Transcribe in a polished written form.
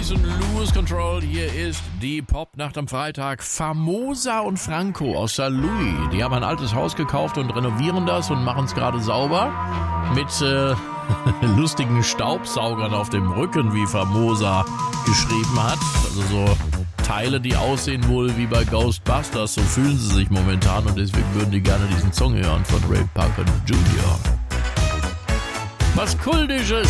und Lose Control. Hier ist die Popnacht am Freitag. Famosa und Franco aus St. Louis. Die haben ein altes Haus gekauft und renovieren das und machen es gerade sauber. Mit lustigen Staubsaugern auf dem Rücken, wie Famosa geschrieben hat. Also so Teile, die aussehen wohl wie bei Ghostbusters. So fühlen sie sich momentan und deswegen würden die gerne diesen Song hören von Ray Parker Jr. Was Kultisches.